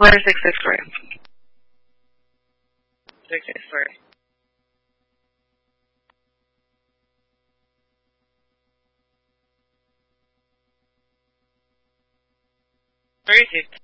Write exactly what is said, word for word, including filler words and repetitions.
What is six six three? Six six three. Where is it?